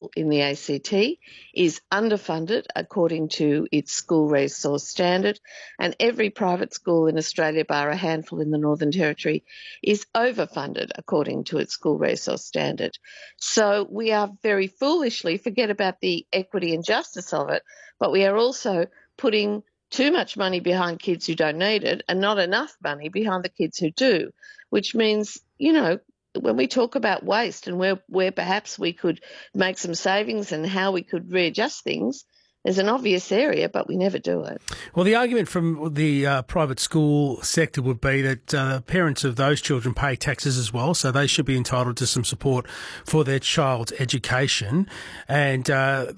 school in the ACT is underfunded according to its school resource standard, and every private school in Australia, bar a handful in the Northern Territory, is overfunded according to its school resource standard. So we are very foolishly, forget about the equity and justice of it, but we are also putting too much money behind kids who don't need it and not enough money behind the kids who do, which means, when we talk about waste and where perhaps we could make some savings and how we could readjust things, there's an obvious area, but we never do it. Well, the argument from the private school sector would be that parents of those children pay taxes as well, so they should be entitled to some support for their child's education. And